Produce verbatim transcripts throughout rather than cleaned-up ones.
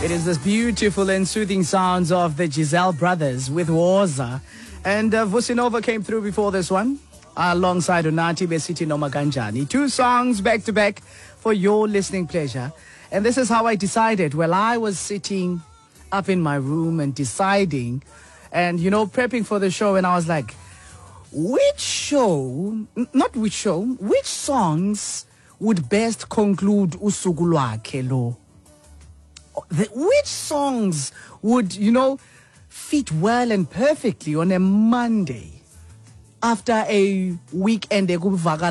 It is this beautiful and soothing sounds of the Giselle brothers with Woza. And uh, Vusinova came through before this one, alongside Unathi Besiti Noma Kanjani. Two songs back to back for your listening pleasure. And this is how I decided. Well, I was sitting up in my room and deciding and, you know, prepping for the show. And I was like, which show, not which show, which songs would best conclude Usuku lwakhe lo? The, which songs would, you know, fit well and perfectly on a Monday after a weekend? And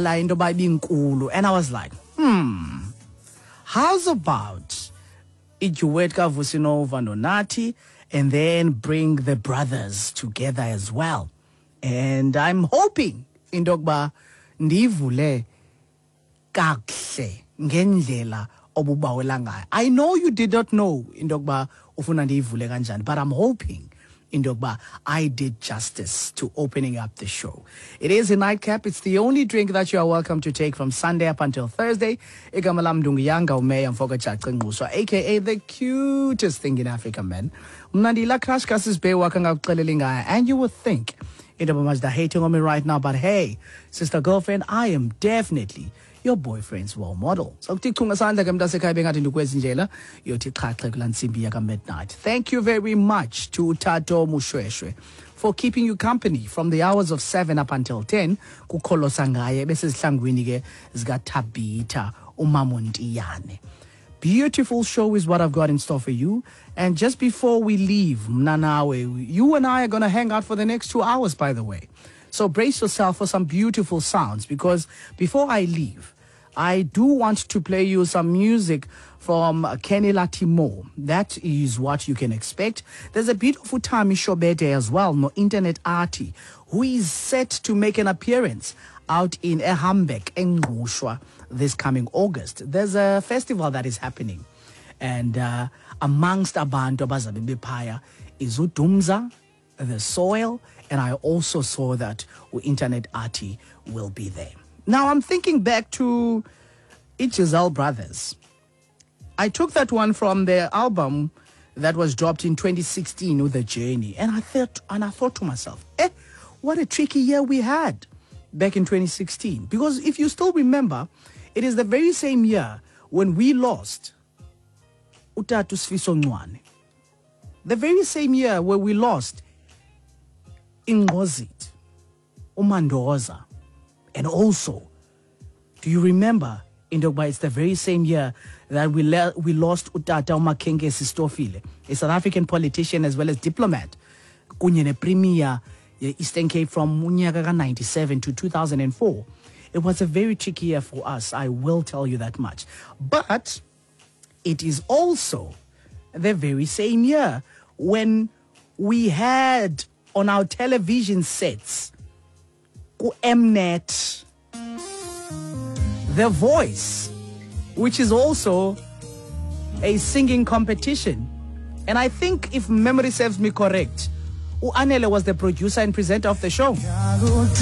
I was like, hmm, how's about Ijuwetka Vusinova Nonati and then bring the brothers together as well? And I'm hoping Indogba ndivule kakhle ngendlela. I know you did not know Indogba ufuna ndivule kanjani, but I'm hoping Indogba I did justice to opening up the show. It is a nightcap. It's the only drink that you are welcome to take from Sunday up until Thursday. Igama lam Ndungiyanga umeya mfoka Chaqengquswa, aka the cutest thing in Africa, man. Mnandila crash kasis be wakanga kuxelelinga, and you would think Indogba must be hating on me right now, but hey, sister girlfriend, I am definitely your boyfriend's role model. So thank you very much to Tato Mushweshwe for keeping you company from the hours of seven up until ten. Kukolo sangaye besizhlangwini zika Tabita uMamontiyane. Beautiful show is what I've got in store for you. And just before we leave, Mnanawe, you and I are going to hang out for the next two hours, by the way. So brace yourself for some beautiful sounds, because before I leave, I do want to play you some music from Kenny Latimo. That is what you can expect. There's a beautiful Tami Shobete as well, no internet arty, who is set to make an appearance out in Ehambek, Engqushwa, this coming August. There's a festival that is happening. And uh, amongst abantu abazabe bephaya is uDumza, the Soil, and I also saw that internet arty will be there. Now I'm thinking back to Giselle brothers. I took that one from their album that was dropped in twenty sixteen with The Journey, and I thought, and I thought to myself, eh, what a tricky year we had back in twenty sixteen. Because if you still remember, it is the very same year when we lost Utatu Sifiso Ncwane. The very same year where we lost Ingozit, Umandoza. And also, do you remember, Indogba, it's the very same year that we le- we lost Utata Umakenge Sistofile, a South African politician as well as diplomat, kunye premier Eastern Cape from ninety-seven to two thousand four. It was a very tricky year for us, I will tell you that much. But it is also the very same year when we had on our television sets Mnet, The Voice, which is also a singing competition. And I think, if memory serves me correct, Anele was the producer and presenter of the show.